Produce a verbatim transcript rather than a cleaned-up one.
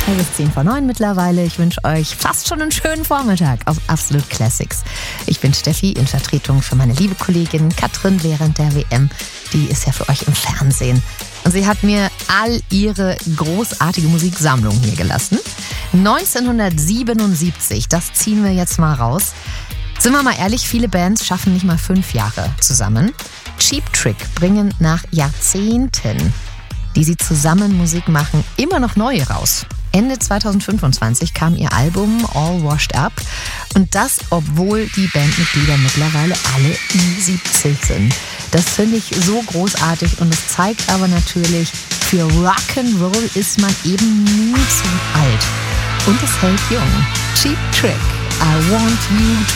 Halb bis zehn vor neun mittlerweile. Ich wünsche euch fast schon einen schönen Vormittag auf Absolute Classics. Ich bin Steffi in Vertretung für meine liebe Kollegin Katrin während der W M. Die ist ja für euch im Fernsehen. Und sie hat mir all ihre großartige Musiksammlung hier gelassen. neunzehnhundertsiebenundsiebzig, das ziehen wir jetzt mal raus. Sind wir mal ehrlich, viele Bands schaffen nicht mal fünf Jahre zusammen. Cheap Trick bringen nach Jahrzehnten, die sie zusammen Musik machen, immer noch neue raus. Ende zweitausendfünfundzwanzig kam ihr Album All Washed Up und das, obwohl die Bandmitglieder mittlerweile alle Ü siebzig sind. Das finde ich so großartig und es zeigt aber natürlich, für Rock'n'Roll ist man eben nie zu alt. Und es hält jung. Cheap Trick, I want you to